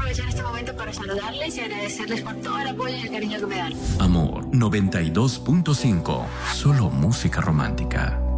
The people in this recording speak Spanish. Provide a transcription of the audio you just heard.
aprovechar este momento para saludarles y agradecerles por todo el apoyo y el cariño que me dan. Amor 92.5. Solo música romántica.